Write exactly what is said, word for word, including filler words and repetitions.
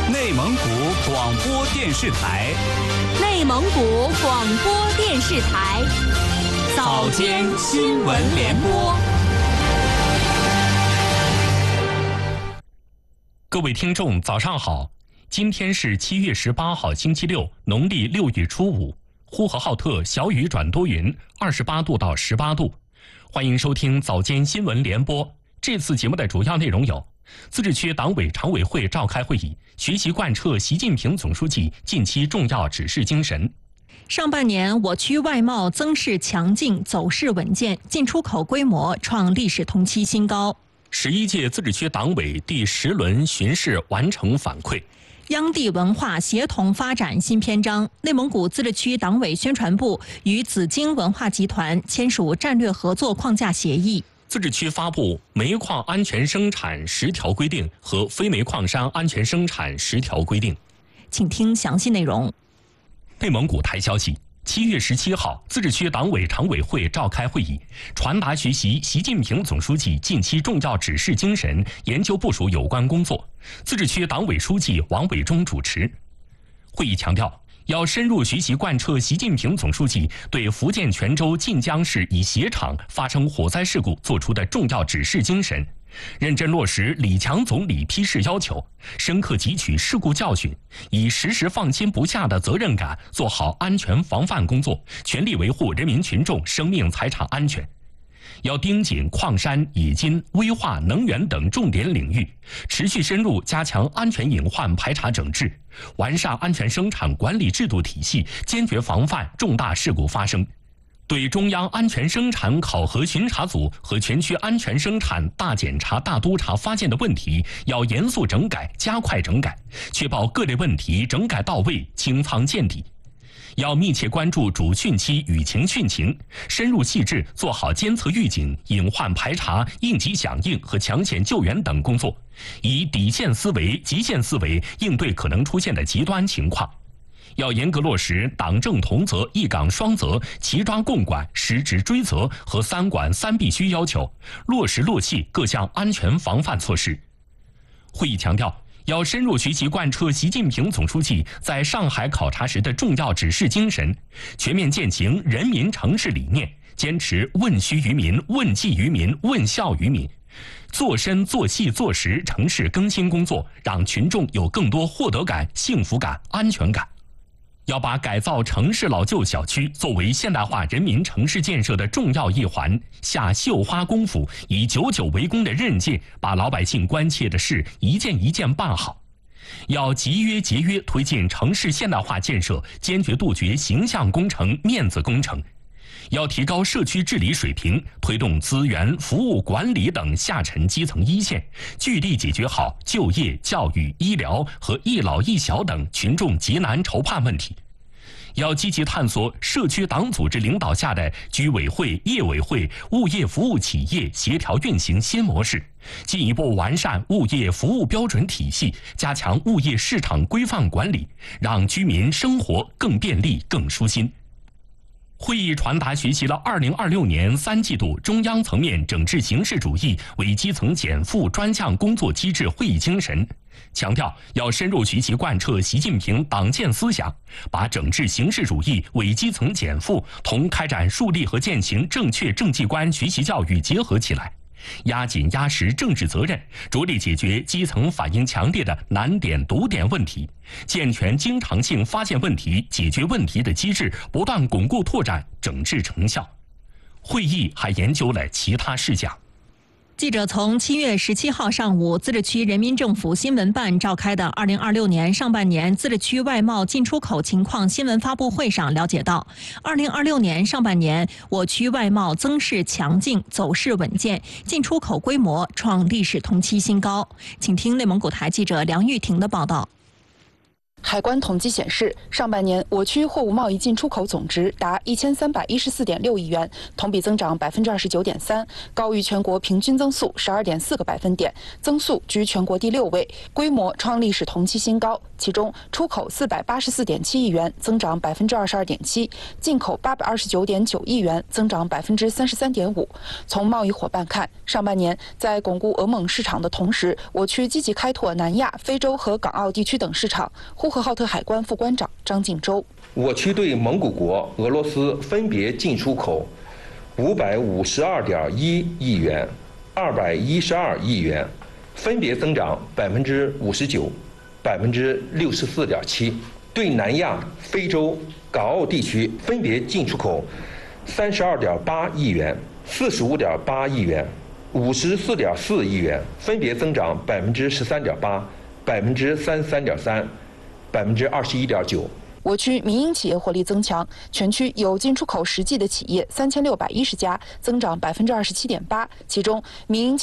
内蒙古广播电视台， 内蒙古广播电视台， 早间新闻联播。 各位听众，早上好！今天是七月十八号，星期六，农历六月初五。呼和浩特小雨转多云，二十八度到十八度。欢迎收听早间新闻联播。这次节目的主要内容有：自治区党委常委会召开会议，学习贯彻习近平总书记近期重要指示精神。 上半年我区外贸增势强劲，走势稳健，进出口规模创历史同期新高。 十一届自治区党委第十轮巡视完成反馈。 央地文化协同发展新篇章，内蒙古自治区党委宣传部与紫荆文化集团签署战略合作框架协议。 自治区发布煤矿安全生产十条规定和非煤矿山安全生产十条规定。 请听详细内容。 内蒙古台消息，七月十七号，自治区党委常委会召开会议，传达学习习近平总书记近期重要指示精神，研究部署有关工作。自治区党委书记王伟忠主持。会议强调，要深入学习贯彻习近平总书记对福建泉州晋江市一鞋厂发生火灾事故作出的重要指示精神，认真落实李强总理批示要求，深刻汲取事故教训，以时时放心不下的责任感做好安全防范工作，全力维护人民群众生命财产安全。要盯紧矿山、冶金、危化、能源等重点领域，持续深入加强安全隐患排查整治，完善安全生产管理制度体系，坚决防范重大事故发生。对中央安全生产考核巡查组和全区安全生产大检查大督查发现的问题，要严肃整改，加快整改，确保各类问题整改到位，清仓见底。要密切关注主汛期雨情汛情，深入细致做好监测预警、隐患排查、应急响应和抢险救援等工作，以底线思维、极限思维应对可能出现的极端情况。要严格落实党政同责、一岗双责、齐抓共管、实质追责和三管三必须要求，落实落细各项安全防范措施。会议强调，要深入学习贯彻习近平总书记在上海考察时的重要指示精神，全面践行人民城市理念，坚持问需于民、问计于民、问效于民，做深做细做实城市更新工作，让群众有更多获得感、幸福感、安全感。要把改造城市老旧小区作为现代化人民城市建设的重要一环，下绣花功夫，以久久为功的韧劲，把老百姓关切的事一件一件办好。要集约节约推进城市现代化建设，坚决杜绝形象工程、面子工程。要提高社区治理水平，推动资源、服务管理等下沉基层一线，聚力解决好就业、教育、医疗和一老一小等群众急难愁盼问题。要积极探索社区党组织领导下的居委会、业委会、物业服务企业协调运行新模式，进一步完善物业服务标准体系，加强物业市场规范管理，让居民生活更便利、更舒心。会议传达学习了二零二六年三季度中央层面整治形式主义为基层减负专项工作机制会议精神，强调要深入学习贯彻习近平党建思想，把整治形式主义为基层减负同开展树立和践行正确政绩观学习教育结合起来，压紧压实政治责任，着力解决基层反映强烈的难点堵点问题，健全经常性发现问题、解决问题的机制，不断巩固拓展整治成效。会议还研究了其他事项。 记者从七月十七号上午自治区人民政府新闻办召开的二零二六年上半年自治区外贸进出口情况新闻发布会上了解到，二零二六年上半年我区外贸增势强劲，走势稳健，进出口规模创历史同期新高。请听内蒙古台记者梁玉婷的报道。 海关统计显示，上半年我区货物贸易进出口总值达一千三百一十四点六亿元，同比增长百分之二十九点三，高于全国平均增速十二点四个百分点，增速居全国第六位，规模创历史同期新高。其中，出口四百八十四点七亿元，增长百分之二十二点七；进口八百二十九点九亿元，增长百分之三十三点五。从贸易伙伴看，上半年在巩固俄蒙市场的同时，我区积极开拓南亚、非洲和港澳地区等市场。呼和浩特海关副关长张敬洲， 我区对蒙古国、俄罗斯分别进出口五百五十二点一亿元、二百一十二亿元，分别增长百分之五十九、百分之六十四点七。对南亚、非洲、港澳地区分别进出口三十二点八亿元、四十五点八亿元、五十四点四亿元，分别增长百分之十三点八、百分之三十三点三。百分之二十一点九。 我区民营企业活力增强，全区有进出口实际的企业三千六百一十家，增长百分之二十七点八，其中民营企